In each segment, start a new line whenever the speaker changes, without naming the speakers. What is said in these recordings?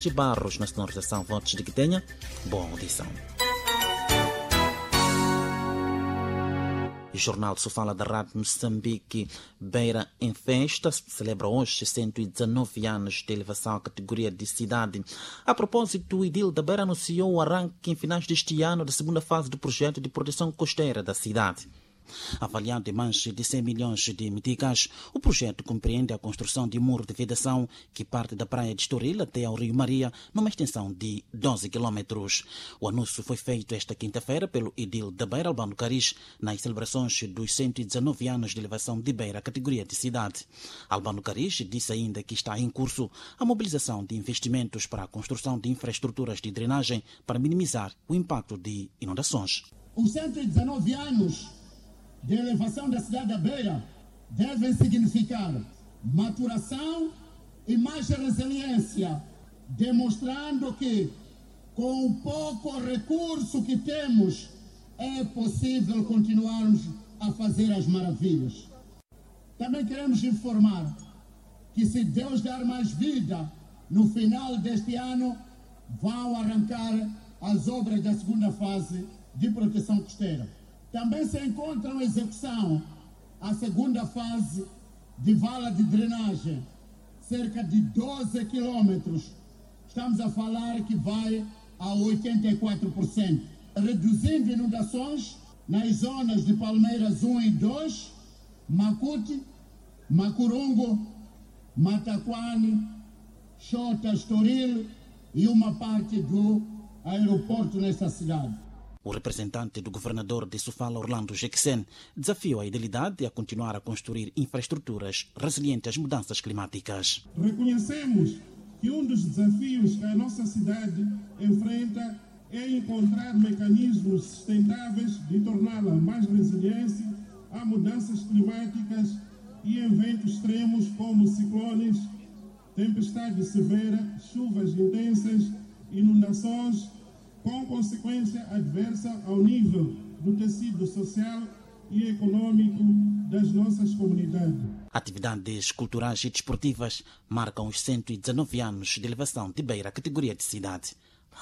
Barros na sonorização Votos de Quitenha. Boa audição. O Jornal Sofala da Rádio Moçambique, Beira em Festa, celebra hoje 119 anos de elevação à categoria de cidade. A propósito, o Edil da Beira anunciou o arranque em finais deste ano da segunda fase do projeto de proteção costeira da cidade. Avaliado em mais de 100 milhões de meticais, o projeto compreende a construção de um muro de vedação que parte da praia de Estoril até ao Rio Maria, numa extensão de 12 quilômetros. O anúncio foi feito esta quinta-feira pelo Edil da Beira, Albano Caris, nas celebrações dos 119 anos de elevação de Beira à categoria de cidade. Albano Caris disse ainda que está em curso a mobilização de investimentos para a construção de infraestruturas de drenagem para minimizar o impacto de inundações.
Os 119 anos de elevação da cidade da Beira devem significar maturação e mais resiliência, demonstrando que, com o pouco recurso que temos, é possível continuarmos a fazer as maravilhas. Também queremos informar que, se Deus dar mais vida, no final deste ano vão arrancar as obras da segunda fase de proteção costeira. Também se encontra em execução a segunda fase de vala de drenagem, cerca de 12 quilômetros. Estamos a falar que vai a 84%, reduzindo inundações nas zonas de Palmeiras 1 e 2, Macuti, Macurungo, Mataquane, Xota, Estoril e uma parte do aeroporto nesta cidade.
O representante do governador de Sofala, Orlando Jequesen, desafiou a idilidade a continuar a construir infraestruturas resilientes às mudanças climáticas.
Reconhecemos que um dos desafios que a nossa cidade enfrenta é encontrar mecanismos sustentáveis de torná-la mais resiliente a mudanças climáticas e eventos extremos como ciclones, tempestades severas, chuvas intensas, inundações, com consequência adversa ao nível do tecido social e econômico das nossas comunidades.
Atividades culturais e desportivas marcam os 119 anos de elevação de Beira à categoria de cidade.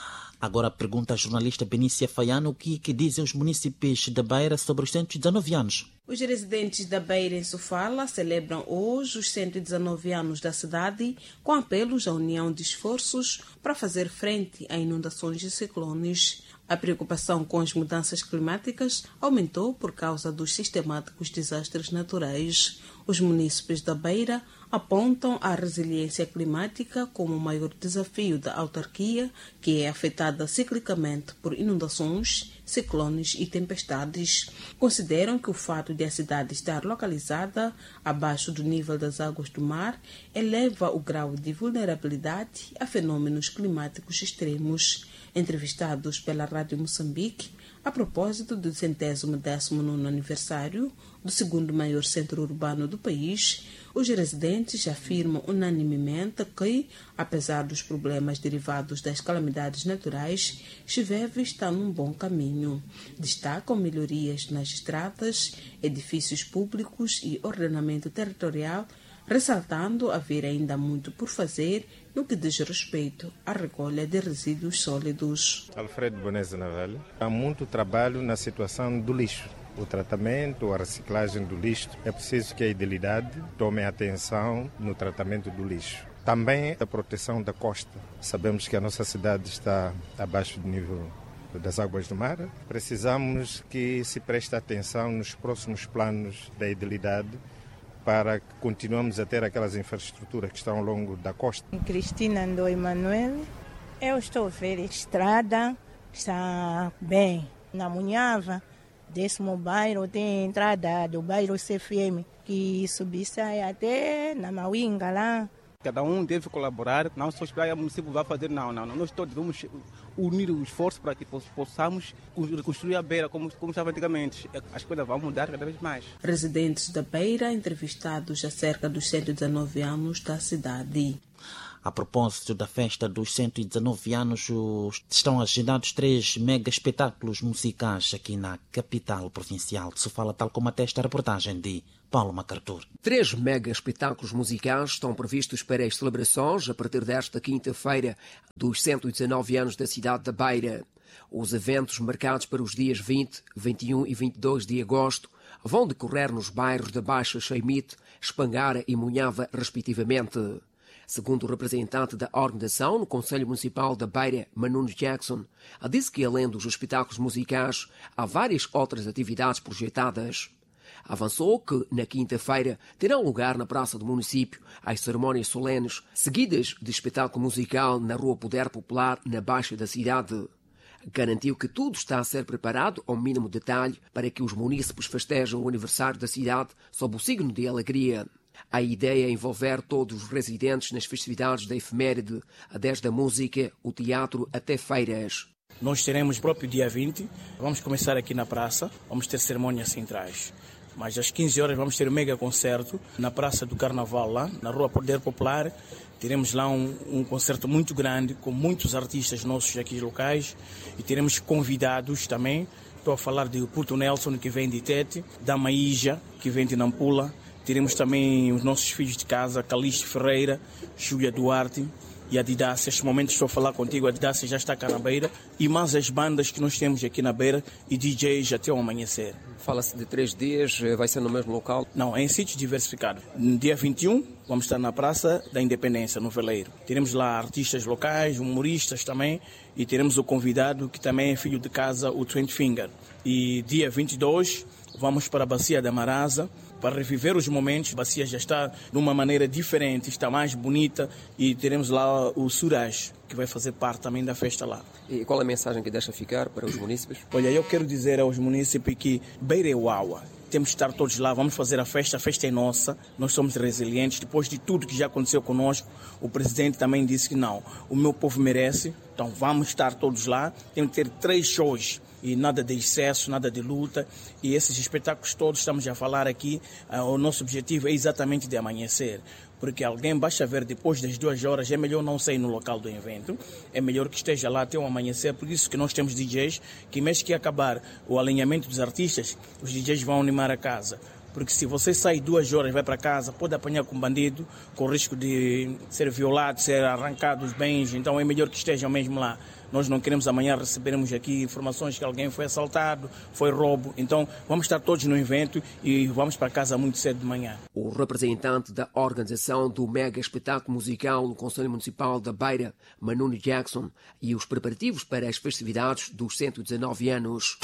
Agora pergunta a jornalista Benícia Faiano o que dizem os munícipes da Beira sobre os 119 anos.
Os residentes da Beira em Sofala celebram hoje os 119 anos da cidade com apelos à união de esforços para fazer frente a inundações e ciclones. A preocupação com as mudanças climáticas aumentou por causa dos sistemáticos desastres naturais. Os munícipes da Beira apontam a resiliência climática como o maior desafio da autarquia, que é afetada ciclicamente por inundações, ciclones e tempestades. Consideram que o fato de a cidade estar localizada abaixo do nível das águas do mar eleva o grau de vulnerabilidade a fenômenos climáticos extremos. Entrevistados pela Rádio Moçambique, a propósito do 119º aniversário do segundo maior centro urbano do país, os residentes afirmam unanimemente que, apesar dos problemas derivados das calamidades naturais, Chiveve está num bom caminho. Destacam melhorias nas estradas, edifícios públicos e ordenamento territorial, ressaltando haver ainda muito por fazer no que diz respeito à recolha de resíduos sólidos.
Alfredo Bonese Navel, há muito trabalho na situação do lixo. O tratamento, a reciclagem do lixo. É preciso que a idilidade tome atenção no tratamento do lixo. Também a proteção da costa. Sabemos que a nossa cidade está abaixo do nível das águas do mar. Precisamos que se preste atenção nos próximos planos da idilidade para que continuemos a ter aquelas infraestruturas que estão ao longo da costa.
Cristina Andou Emanuel, eu estou a ver a estrada, está bem. Na Munhava, 10º bairro, tem a entrada do bairro CFM, que subir sai até na Mauinga lá.
Cada um deve colaborar, não só esperar que o município vai fazer, não. Nós todos vamos unir o esforço para que possamos reconstruir a Beira como estava antigamente. As coisas vão mudar cada vez mais.
Residentes da Beira entrevistados acerca dos 119 anos da cidade.
A propósito da festa dos 119 anos, estão agendados 3 mega espetáculos musicais aqui na capital provincial de Sofala, tal como atesta a reportagem de Paulo MacArthur.
3 mega espetáculos musicais estão previstos para as celebrações a partir desta quinta-feira dos 119 anos da cidade da Beira. Os eventos marcados para os dias 20, 21 e 22 de agosto vão decorrer nos bairros da Baixa Cheimite, Espangara e Munhava, respectivamente. Segundo o representante da organização no Conselho Municipal da Beira, Manu Jackson, disse que além dos espetáculos musicais, há várias outras atividades projetadas. Avançou que, na quinta-feira, terão lugar na Praça do Município as cerimónias solenes, seguidas de espetáculo musical na Rua Poder Popular, na Baixa da cidade. Garantiu que tudo está a ser preparado ao mínimo detalhe para que os munícipes festejem o aniversário da cidade sob o signo de alegria. A ideia é envolver todos os residentes nas festividades da efeméride, desde a música, o teatro até feiras.
Nós teremos o próprio dia 20, vamos começar aqui na praça, vamos ter cerimônias centrais. Mas às 15 horas vamos ter um mega concerto na Praça do Carnaval, lá na Rua Poder Popular. Teremos lá um concerto muito grande, com muitos artistas nossos aqui locais. E teremos convidados também. Estou a falar de Puto Nelson, que vem de Tete, da Maíja, que vem de Nampula. Teremos também os nossos filhos de casa, Calixto Ferreira, Júlia Duarte e a Didácia. Neste momento estou a falar contigo, a Didácia já está cá na Beira. E mais as bandas que nós temos aqui na Beira e DJs até o amanhecer.
Fala-se de 3 dias, vai ser no mesmo local?
Não, é em sítios diversificados. No dia 21, vamos estar na Praça da Independência, no Veleiro. Teremos lá artistas locais, humoristas também, e teremos o convidado que também é filho de casa, o 20 Finger. E dia 22, vamos para a Bacia da Marasa, para reviver os momentos. A bacia já está de uma maneira diferente, está mais bonita, e teremos lá o Suraj, que vai fazer parte também da festa lá.
E qual é a mensagem que deixa ficar para os munícipes?
Olha, eu quero dizer aos munícipes que Beira é Uaua. Temos que estar todos lá, vamos fazer a festa é nossa, nós somos resilientes. Depois de tudo que já aconteceu conosco, o presidente também disse que não, o meu povo merece, então vamos estar todos lá. Temos que ter 3 shows. E nada de excesso, nada de luta. E esses espetáculos todos estamos a falar aqui, o nosso objetivo é exatamente de amanhecer. Porque alguém basta ver depois das 2 horas, é melhor não sair no local do evento, é melhor que esteja lá até o amanhecer. Por isso que nós temos DJs, que mesmo que acabar o alinhamento dos artistas, os DJs vão animar a casa. Porque se você sai 2 horas e vai para casa, pode apanhar com bandido, com risco de ser violado, ser arrancado os bens, então é melhor que estejam mesmo lá. Nós não queremos amanhã recebermos aqui informações que alguém foi assaltado, foi roubo. Então vamos estar todos no evento e vamos para casa muito cedo de manhã.
O representante da organização do mega espetáculo musical no Conselho Municipal da Beira, Manu Jackson, e os preparativos para as festividades dos 119 anos.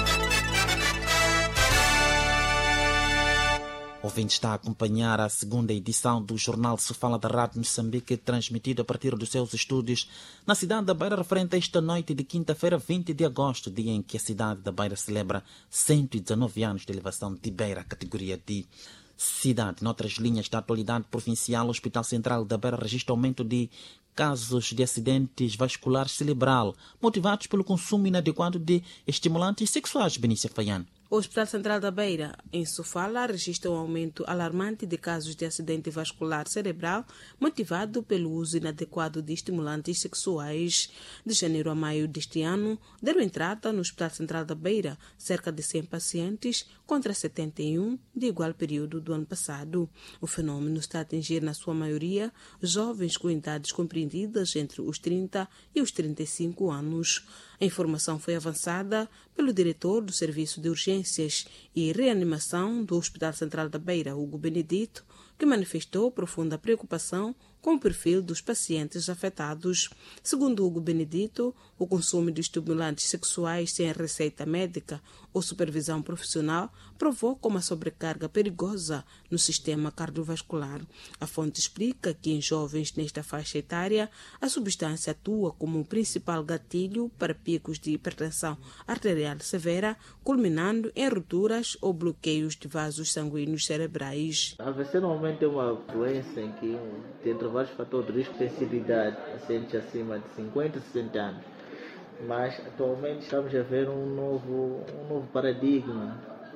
O ouvinte está a acompanhar a segunda edição do Jornal Sofala da Rádio Moçambique, transmitido a partir dos seus estúdios na cidade da Beira, referente a esta noite de quinta-feira, 20 de agosto, dia em que a cidade da Beira celebra 119 anos de elevação de Beira à categoria de cidade. Noutras linhas da atualidade provincial, o Hospital Central da Beira registra aumento de casos de acidentes vasculares cerebral, motivados pelo consumo inadequado de estimulantes sexuais. Benícia Faiano.
O Hospital Central da Beira, em Sofala, registra um aumento alarmante de casos de acidente vascular cerebral motivado pelo uso inadequado de estimulantes sexuais. De janeiro a maio deste ano, deram entrada no Hospital Central da Beira cerca de 100 pacientes, contra 71 de igual período do ano passado. O fenômeno está a atingir, na sua maioria, jovens com idades compreendidas entre os 30 e os 35 anos. A informação foi avançada pelo diretor do Serviço de Urgências e Reanimação do Hospital Central da Beira, Hugo Benedito, que manifestou profunda preocupação com o perfil dos pacientes afetados. Segundo Hugo Benedito, o consumo de estimulantes sexuais sem receita médica ou supervisão profissional provoca uma sobrecarga perigosa no sistema cardiovascular. A fonte explica que em jovens nesta faixa etária, a substância atua como o principal gatilho para picos de hipertensão arterial severa, culminando em rupturas ou bloqueios de vasos sanguíneos cerebrais.
A AVC normalmente é uma doença em que, dentre vários fatores de risco, tem sido idade, pacientes acima de 50, 60 anos. Mas atualmente estamos a ver um novo paradigma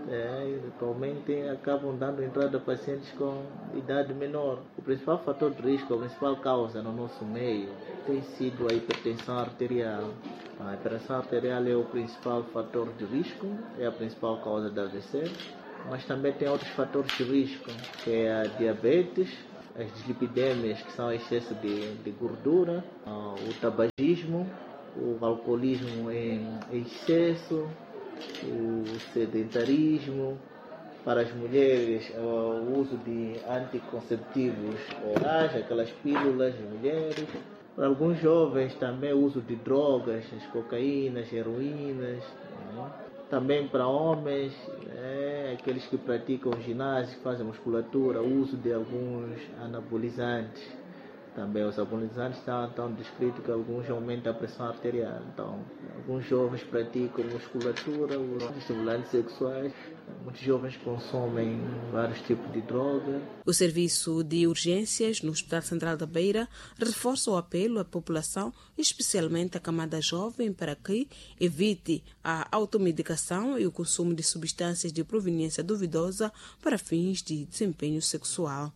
Atualmente acabam dando entrada a pacientes com idade menor. O principal fator de risco, a principal causa no nosso meio tem sido a hipertensão arterial. A hipertensão arterial é o principal fator de risco, é a principal causa da AVC, mas também tem outros fatores de risco, que é a diabetes, as dislipidemias, que são o excesso de gordura, o tabagismo, o alcoolismo em excesso, o sedentarismo. Para as mulheres, o uso de anticonceptivos orais, aquelas pílulas de mulheres. Para alguns jovens também o uso de drogas, as cocaínas, heroínas. Também para homens, aqueles que praticam ginásio, fazem musculatura, o uso de alguns anabolizantes. Também os anabolizantes estão descritos que alguns aumentam a pressão arterial. Então, alguns jovens praticam musculatura, usam estimulantes sexuais. Muitos jovens consomem vários tipos de droga.
O serviço de urgências no Hospital Central da Beira reforça o apelo à população, especialmente à camada jovem, para que evite a automedicação e o consumo de substâncias de proveniência duvidosa para fins de desempenho sexual.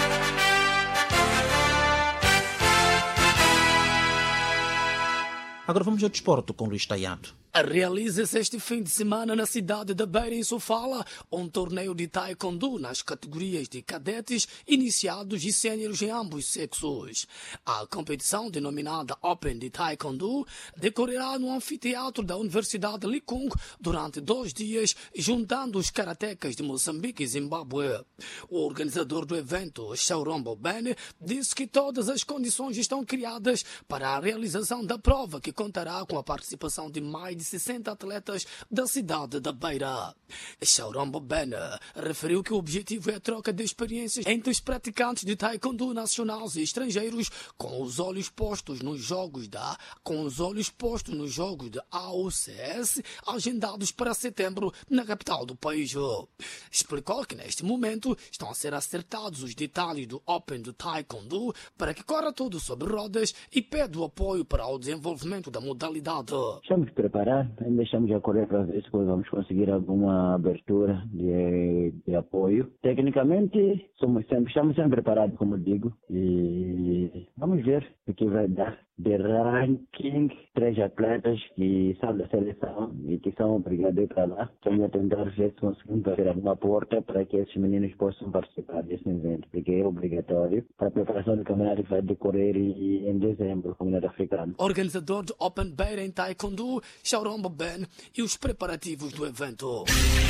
Agora vamos ao desporto com Luís Taiado.
Realiza-se este fim de semana na cidade da Beira, em Sofala, um torneio de taekwondo nas categorias de cadetes, iniciados e séniores em ambos sexos. A competição, denominada Open de Taekwondo, decorrerá no anfiteatro da Universidade Likung durante 2 dias, juntando os karatecas de Moçambique e Zimbábue. O organizador do evento, Shaurombo Ben, disse que todas as condições estão criadas para a realização da prova, que contará com a participação de mais de 60 atletas da cidade da Beira. Shaurombo Ben referiu que o objetivo é a troca de experiências entre os praticantes de taekwondo nacionais e estrangeiros, com os olhos postos nos jogos da AOCS, agendados para setembro na capital do país. Explicou que neste momento estão a ser acertados os detalhes do Open do Taekwondo para que corra tudo sobre rodas e pede o apoio para o desenvolvimento da modalidade.
Estamos preparados, ainda estamos a correr para ver se vamos conseguir alguma abertura de apoio. Tecnicamente, estamos sempre preparados, como digo, e vamos ver o que vai dar. De ranking, 3 atletas que são da seleção e que são obrigados para lá. Estamos a tentar ver se conseguimos abrir alguma porta para que esses meninos possam participar desse evento, porque é obrigatório para a preparação do campeonato que vai decorrer em dezembro, no Campeonato Africano.
Organizador do Open Beira em Taekwondo, Shaurombo Ben, e os preparativos do evento.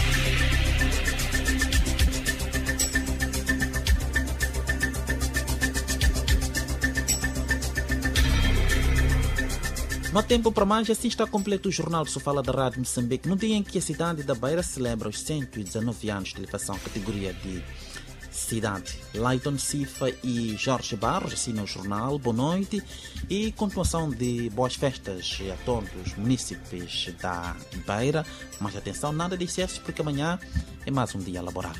Não há tempo para mais, assim está completo o Jornal de Sofala da Rádio Moçambique, no dia em que a cidade da Beira celebra os 119 anos de elevação categoria de cidade. Leiton Cifa e Jorge Barros assinam o jornal. Boa noite e continuação de boas festas a todos os munícipes da Beira. Mas atenção, nada de excessos, porque amanhã é mais um dia laboral.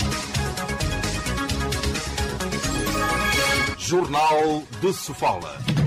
Jornal de Sofala.